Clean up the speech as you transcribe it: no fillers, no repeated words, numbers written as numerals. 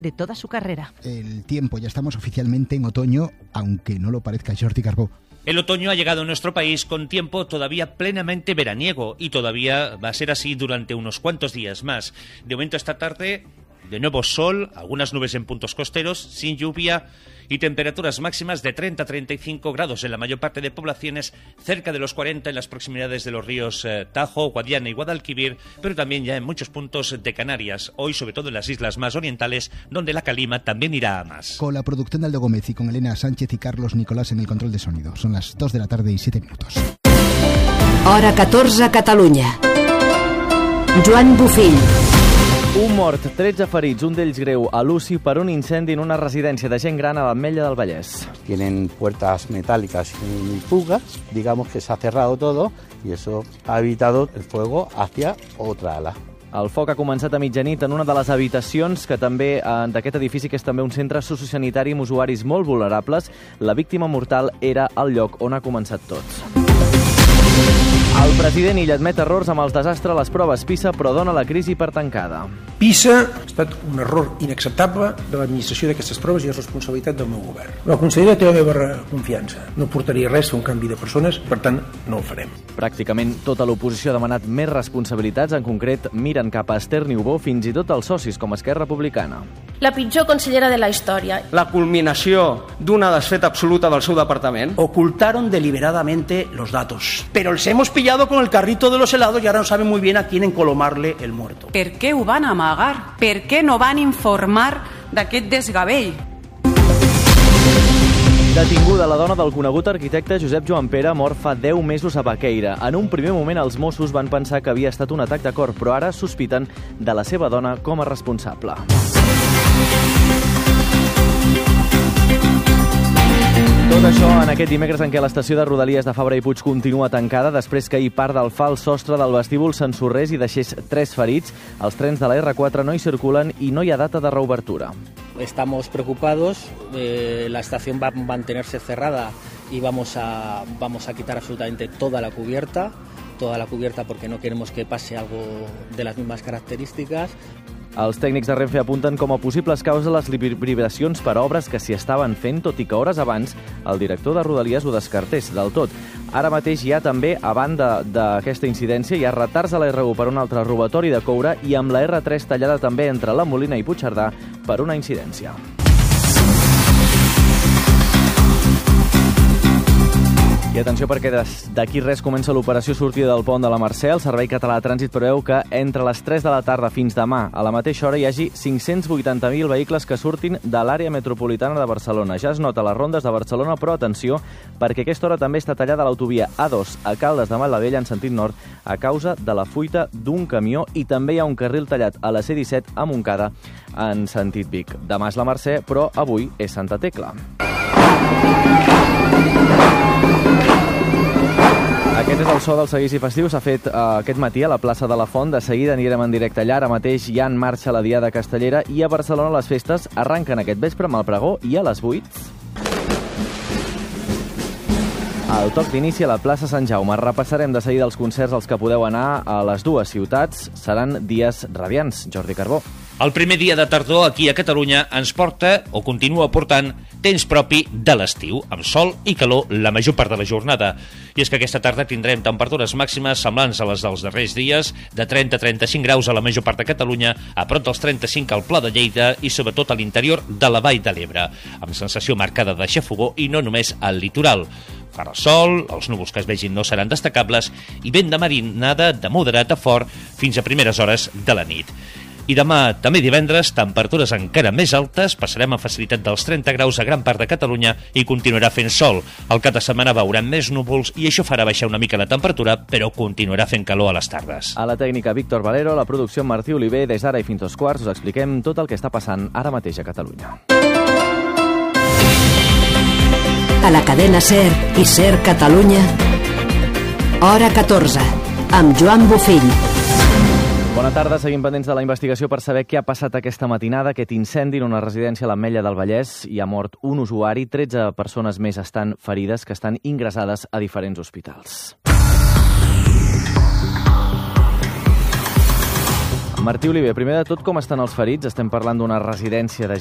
de toda su carrera. El tiempo, ya estamos oficialmente en otoño, aunque no lo parezca, Jordi Carbó. El otoño ha llegado a nuestro país con tiempo todavía plenamente veraniego y todavía va a ser así durante unos cuantos días más. De momento esta tarde, de nuevo sol, algunas nubes en puntos costeros, sin lluvia y temperaturas máximas de 30 a 35 grados en la mayor parte de poblaciones, cerca de los 40 en las proximidades de los ríos Tajo, Guadiana y Guadalquivir, pero también ya en muchos puntos de Canarias, hoy sobre todo en las islas más orientales, donde la calima también irá a más. Con la producción de Aldo Gómez y con Elena Sánchez y Carlos Nicolás en el control de sonido. Son las 2 de la tarde y 7 minutos. Hora 14 a Catalunya. Joan Bufill. Un mort, 13 ferits, un d'ells greu, a l'UCI per un incendi en una residència de gent gran a l'Ametlla del Vallès. Tienen puertas metálicas y fugas, digamos que se ha cerrado todo y eso ha evitado el fuego hacia otra ala. El foc ha començat a mitjanit en una de les habitacions que també d'aquest edifici, que és també un centre sociosanitari amb usuaris molt vulnerables. La víctima mortal era al lloc on ha començat tot. El president Illa admet errors amb els desastres a les proves PISA, però dona la crisi per tancada. PISA ha estat un error inacceptable de l'administració d'aquestes proves i és responsabilitat del meu govern. La consellera té la meva confiança. No portaria res a un canvi de persones, per tant, no ho farem. Pràcticament tota l'oposició ha demanat més responsabilitats, en concret miren cap a Esther Niubó, fins i tot els socis com Esquerra Republicana. La pitjor consellera de la història. La culminació d'una desfeta absoluta del seu departament. Ocultaron deliberadamente los datos, pero les hemos pillado con el carrito de los helados y ahora no saben muy bien a quién encolomarle el muerto. Per què ho van amagar? Per què no van informar d'aquest desgavell? Detinguda la dona del conegut arquitecte Josep Joan Pere, mort fa 10 mesos a Baqueira. En un primer moment els Mossos van pensar que havia estat un atac de cor, però ara sospiten de la seva dona com a responsable. Tot això en aquest dimecres en què l'estació de Rodalies de Fabra i Puig continua tancada després que ahir part del fals sostre del vestíbul s'ensorrés i deixés 3 ferits. Els trens de la R4 no hi circulen i no hi ha data de reobertura. Estamos preocupados, la estación va a mantenerse cerrada y vamos a quitar absolutamente toda la cubierta porque no queremos que pase algo de las mismas características. Els tècnics de Renfe apunten com a possibles causes les vibracions per obres que s'hi estaven fent, tot i que hores abans el director de Rodalies ho descartés del tot. Ara mateix hi ha també, a banda d'aquesta incidència, hi ha retards a la R1 per un altre robatori de coure i amb la R3 tallada també entre la Molina i Puigcerdà per una incidència. I atenció perquè d'aquí res comença l'operació sortida del pont de la Mercè. El Servei Català de Trànsit preveu que entre les 3 de la tarda fins demà a la mateixa hora hi hagi 580.000 vehicles que surtin de l'àrea metropolitana de Barcelona. Ja es nota a les rondes de Barcelona, però atenció, perquè a aquesta hora també està tallada l'autovia A2 a Caldes de Malavella en sentit nord a causa de la fuita d'un camió i també hi ha un carril tallat a la C-17 a Montcada en sentit Vic. Demà és la Mercè, però avui és Santa Tecla. Aquest és el so del seguici festiu, s'ha fet aquest matí a la plaça de la Font. De seguida anirem en directe allà. Ara mateix ja en marxa la Diada Castellera i a Barcelona les festes arrenquen aquest vespre amb el pregó i a les 8 el toc d'inici a la plaça Sant Jaume. Repassarem de seguida els concerts als que podeu anar a les dues ciutats. Seran dies radiants. Jordi Carbó. El primer dia de tardor aquí a Catalunya ens porta, o continua portant, temps propi de l'estiu, amb sol i calor la major part de la jornada. I és que aquesta tarda tindrem temperatures màximes semblants a les dels darrers dies, de 30 a 35 graus a la major part de Catalunya, a prop dels 35 al Pla de Lleida i sobretot a l'interior de la Vall de l'Ebre, amb sensació marcada de xafogor i no només al litoral. Farà sol, els núvols que es vegin no seran destacables i vent de marinada de moderat a fort fins a primeres hores de la nit. I demà, també divendres, temperatures encara més altes, passarem amb facilitat dels 30 graus a gran part de Catalunya i continuarà fent sol. Al cap de setmana veurem més núvols i això farà baixar una mica la temperatura, però continuarà fent calor a les tardes. A la tècnica Víctor Valero, la producció Martí Oliver, des d'ara i fins als quarts us expliquem tot el que està passant ara mateix a Catalunya. A la cadena SER i SER Catalunya, hora 14, amb Joan Bufill. Bona tarda, seguim pendents de la investigació per saber què ha passat aquesta matinada, aquest incendi en una residència a l'Ametlla del Vallès. Hi ha mort un usuari, 13 persones més estan ferides, que estan ingressades a diferents hospitals. Martí Oliver, primer de tot, com estan els ferits? Estem parlant d'una residència de